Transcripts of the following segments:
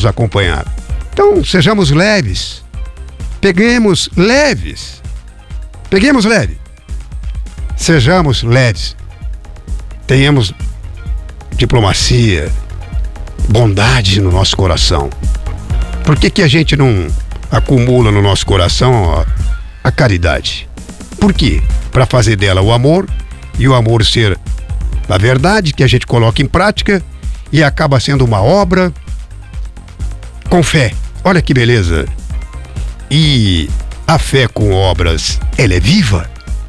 nos acompanhar. Então, sejamos leves. Peguemos leve. Sejamos leves. Tenhamos diplomacia, bondade no nosso coração. Por que a gente não acumula no nosso coração a caridade? Por quê? Para fazer dela o amor, e o amor ser a verdade que a gente coloca em prática e acaba sendo uma obra com fé. Olha que beleza! E a fé com obras, ela é viva,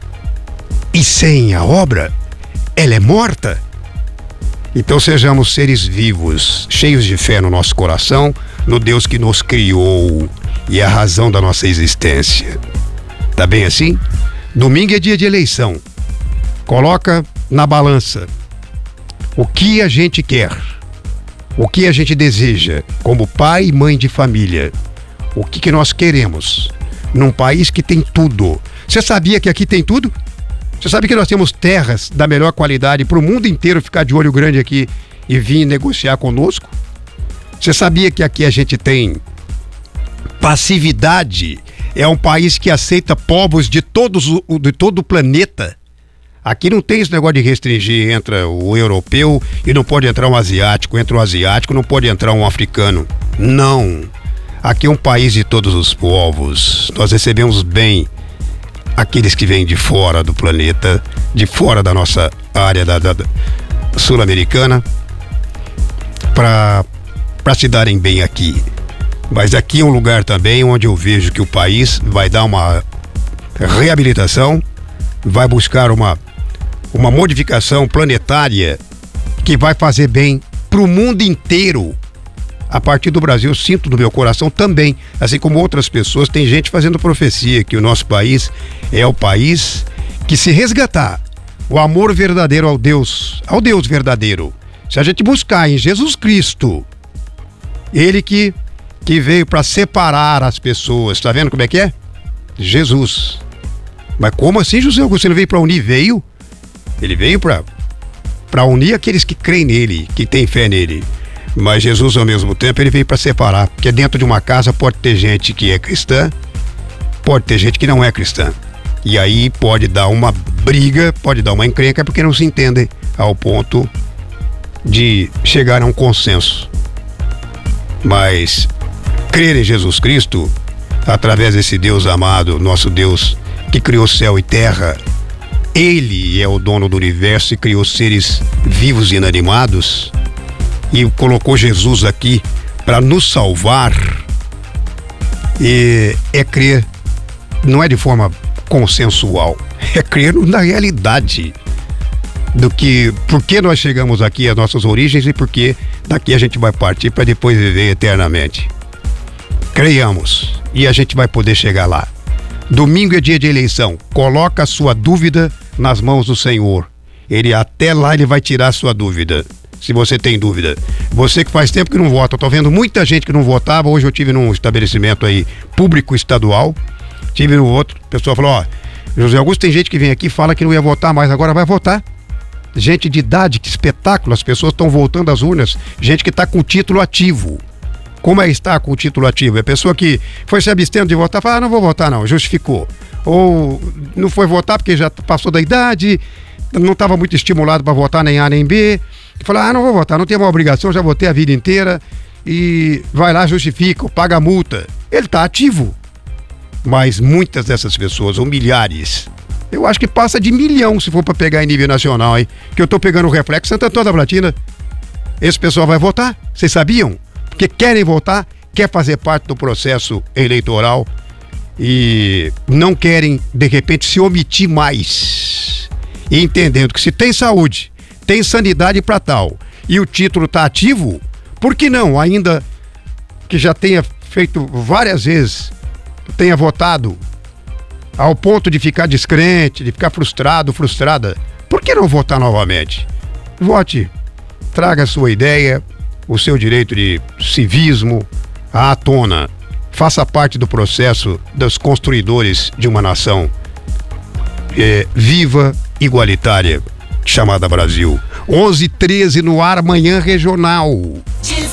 e sem a obra, ela é morta. Então sejamos seres vivos, cheios de fé no nosso coração, no Deus que nos criou e é a razão da nossa existência. Tá bem assim? Domingo é dia de eleição. Coloca na balança o que a gente quer, o que a gente deseja como pai e mãe de família. O que nós queremos num país que tem tudo. Você sabia que aqui tem tudo? Você sabe que nós temos terras da melhor qualidade para o mundo inteiro ficar de olho grande aqui e vir negociar conosco? Você sabia que aqui a gente tem passividade? É um país que aceita povos de todo o planeta. Aqui não tem esse negócio de restringir, entra o europeu e não pode entrar um asiático, entra um asiático, não pode entrar um africano. Não. Aqui é um país de todos os povos. Nós recebemos bem aqueles que vêm de fora do planeta, de fora da nossa área da sul-americana, para se darem bem aqui. Mas aqui é um lugar também onde eu vejo que o país vai dar uma reabilitação, vai buscar uma modificação planetária que vai fazer bem para o mundo inteiro. A partir do Brasil, eu sinto no meu coração também, assim como outras pessoas, tem gente fazendo profecia que o nosso país é o país que, se resgatar o amor verdadeiro ao Deus verdadeiro, se a gente buscar em Jesus Cristo, ele que veio para separar as pessoas, tá vendo como é que é? Jesus. Mas como assim, José Augusto? Ele veio para unir? Ele veio para unir aqueles que creem nele, que têm fé nele. Mas Jesus, ao mesmo tempo, ele veio para separar. Porque dentro de uma casa pode ter gente que é cristã, pode ter gente que não é cristã. E aí pode dar uma briga, pode dar uma encrenca, porque não se entendem ao ponto de chegar a um consenso. Mas crer em Jesus Cristo, através desse Deus amado, nosso Deus que criou céu e terra, ele é o dono do universo e criou seres vivos e inanimados, e colocou Jesus aqui para nos salvar. E é crer, não é de forma consensual, é crer na realidade do que, por que nós chegamos aqui, as nossas origens, e por que daqui a gente vai partir para depois viver eternamente. Creiamos e a gente vai poder chegar lá. Domingo é dia de eleição. Coloca a sua dúvida nas mãos do Senhor. Até lá ele vai tirar a sua dúvida. Se você tem dúvida. Você que faz tempo que não vota. Eu tô vendo muita gente que não votava. Hoje eu tive num estabelecimento aí público estadual. Tive no outro. A pessoa falou, José Augusto, tem gente que vem aqui e fala que não ia votar mais, agora vai votar. Gente de idade, que espetáculo. As pessoas estão voltando às urnas. Gente que está com título ativo. Como é estar com o título ativo? É a pessoa que foi se abstendo de votar, fala, não vou votar não, justificou. Ou não foi votar porque já passou da idade, não estava muito estimulado para votar nem A nem B. Fala, não vou votar, não tenho uma obrigação, já votei a vida inteira. E vai lá, justifica, paga a multa. Ele está ativo. Mas muitas dessas pessoas, ou milhares, eu acho que passa de 1 milhão se for para pegar em nível nacional, hein? Que eu estou pegando o reflexo Santo Antônio da Platina. Esse pessoal vai votar, vocês sabiam? Porque querem votar, quer fazer parte do processo eleitoral e não querem, de repente, se omitir mais. E entendendo que se tem saúde, tem sanidade para tal, e o título está ativo, por que não, ainda que já tenha feito várias vezes, tenha votado ao ponto de ficar descrente, de ficar frustrado, frustrada, por que não votar novamente? Vote, traga a sua ideia, o seu direito de civismo à tona. Faça parte do processo dos construidores de uma nação viva, igualitária, chamada Brasil. 11h13 no ar, Manhã Regional.